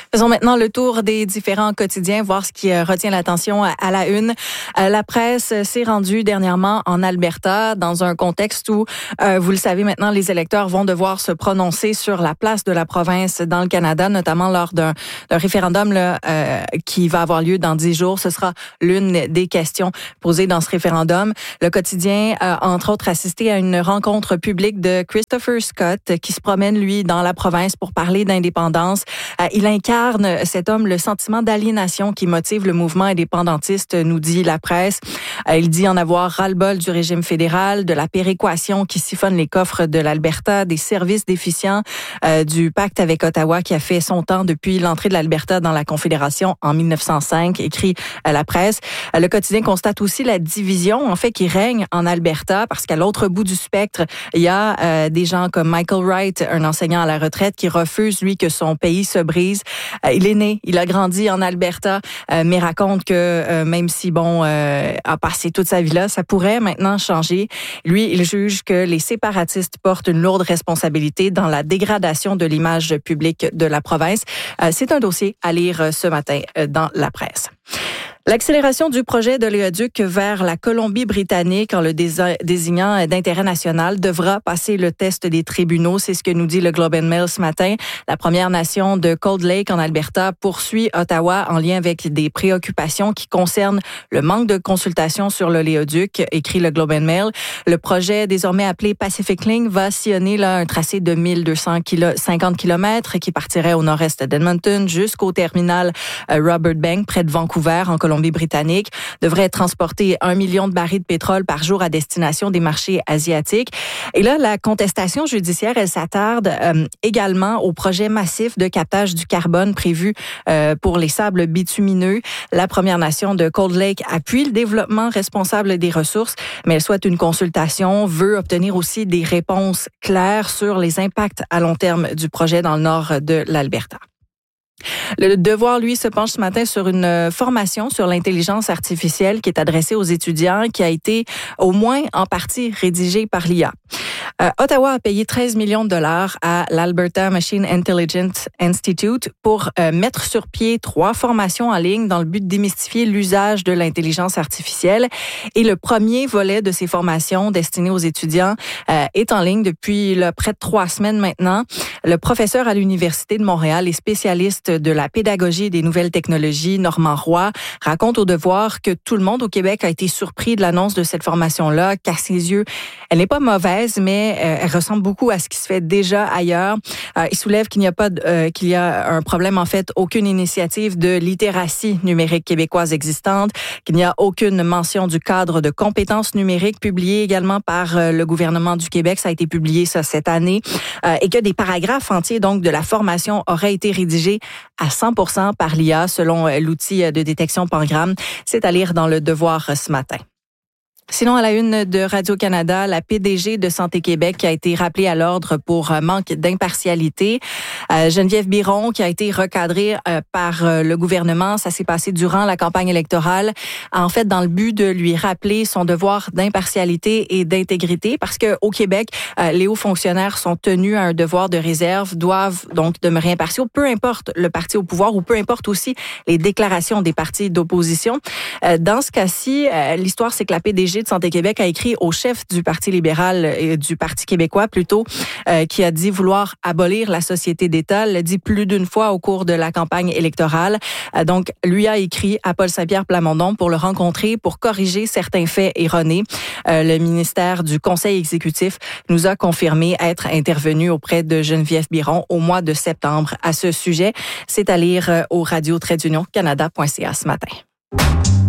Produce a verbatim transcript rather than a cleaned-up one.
Faisons maintenant le tour des différents quotidiens, voir ce qui retient l'attention à la une. La presse s'est rendue dernièrement en Alberta dans un contexte où, euh, vous le savez maintenant, les électeurs vont devoir se prononcer sur la place de la province dans le Canada, notamment lors d'un, d'un référendum là, euh, qui va avoir lieu dans dix jours. Ce sera l'une des questions posées dans ce référendum. Le quotidien a, entre autres, assisté à une rencontre publique de Christopher Scott qui se promène, lui, dans la province pour parler d'indépendance. Euh, il incarne, cet homme, le sentiment d'aliénation qui motive le mouvement indépendantiste, nous dit la presse. Euh, il dit en avoir ras-le-bol du régime fédéral, de la péréquation qui siphonne les coffres de l'Alberta, des services déficients, euh, du pacte avec Ottawa qui a fait son temps depuis l'entrée de l'Alberta dans la Confédération en mille neuf cent cinq, écrit euh, la presse. Euh, le quotidien constate aussi la division, en fait, qui règne en Alberta, parce qu'à l'autre bout du spectre, il y a euh, des gens comme Michael Wright, un enseignant à la retraite, qui refuse, lui, que son pays se brise. Euh, il est né, il a grandi en Alberta, euh, mais raconte que euh, même si, bon, euh, a passé toute sa vie là, ça pourrait maintenant changer. Lui, il juge que les séparatistes portent une lourde responsabilité dans la dégradation de l'image publique de la province. Euh, c'est un dossier à lire ce matin euh, dans la presse. L'accélération du projet d'oléoduc vers la Colombie-Britannique en le désignant d'intérêt national devra passer le test des tribunaux. C'est ce que nous dit le Globe and Mail ce matin. La Première Nation de Cold Lake en Alberta poursuit Ottawa en lien avec des préoccupations qui concernent le manque de consultation sur l'oléoduc, écrit le Globe and Mail. Le projet, désormais appelé Pacific Link, va sillonner là, un tracé de mille deux cent cinquante kilomètres qui partirait au nord-est d'Edmonton jusqu'au terminal Robert Bank près de Vancouver en Colombie-Britannique, devrait transporter un million de barils de pétrole par jour à destination des marchés asiatiques. Et là, la contestation judiciaire, elle s'attarde euh, également au projet massif de captage du carbone prévu euh, pour les sables bitumineux. La Première Nation de Cold Lake appuie le développement responsable des ressources, mais elle souhaite une consultation, veut obtenir aussi des réponses claires sur les impacts à long terme du projet dans le nord de l'Alberta. Le Devoir, lui, se penche ce matin sur une formation sur l'intelligence artificielle qui est adressée aux étudiants, qui a été au moins en partie rédigée par l'I A. Euh, Ottawa a payé treize millions de dollars à l'Alberta Machine Intelligence Institute pour euh, mettre sur pied trois formations en ligne dans le but de démystifier l'usage de l'intelligence artificielle. Et le premier volet de ces formations destinées aux étudiants euh, est en ligne depuis là, près de trois semaines maintenant. Le professeur à l'Université de Montréal et spécialiste de la pédagogie et des nouvelles technologies, Normand Roy, raconte au Devoir que tout le monde au Québec a été surpris de l'annonce de cette formation-là, qu'à ses yeux, elle n'est pas mauvaise, mais euh, elle ressemble beaucoup à ce qui se fait déjà ailleurs. Euh, il soulève qu'il n'y a pas, de, euh, qu'il y a un problème, en fait, aucune initiative de littératie numérique québécoise existante, qu'il n'y a aucune mention du cadre de compétences numériques publié également par euh, le gouvernement du Québec. Ça a été publié, ça, cette année. Euh, et que des paragraphes entiers, donc, de la formation auraient été rédigés à cent pour cent par l'I A, selon l'outil de détection Pangram. C'est à lire dans le Devoir ce matin. Sinon, à la une de Radio-Canada, la P D G de Santé Québec a été rappelée à l'ordre pour manque d'impartialité. Euh, Geneviève Biron, qui a été recadrée euh, par euh, le gouvernement, ça s'est passé durant la campagne électorale, en fait, dans le but de lui rappeler son devoir d'impartialité et d'intégrité, parce que au Québec, euh, les hauts fonctionnaires sont tenus à un devoir de réserve, doivent donc demeurer impartiaux, peu importe le parti au pouvoir ou peu importe aussi les déclarations des partis d'opposition. Euh, dans ce cas-ci, euh, l'histoire, c'est que la P D G de Santé Québec a écrit au chef du Parti libéral et du Parti québécois plutôt, euh, qui a dit vouloir abolir la société d'État, l'a dit plus d'une fois au cours de la campagne électorale. Euh, donc, lui a écrit à Paul Saint-Pierre Plamondon pour le rencontrer, pour corriger certains faits erronés. Euh, le ministère du Conseil exécutif nous a confirmé être intervenu auprès de Geneviève Biron au mois de septembre à ce sujet. C'est à lire au radio trait d'union canada point c a ce matin.